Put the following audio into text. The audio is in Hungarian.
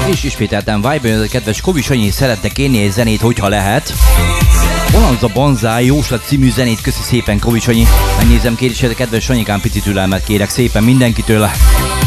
És ismételten Vibe, a kedves Kovi Sanyi szeretne kérni egy zenét, hogyha lehet. Bonanza Banzai, Jóslat című zenét, köszi szépen Kovi Sanyi. Megnézem kérésed, a kedves Sanyikám, pici türelmet kérek szépen mindenkitől.